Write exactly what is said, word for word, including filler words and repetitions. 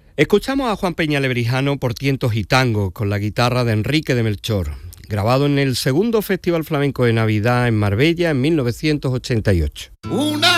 Escuchamos a Juan Peñalebrijano por Tientos y Tangos con la guitarra de Enrique de Melchor, grabado en el segundo Festival Flamenco de Navidad en Marbella en mil novecientos ochenta y ocho. Una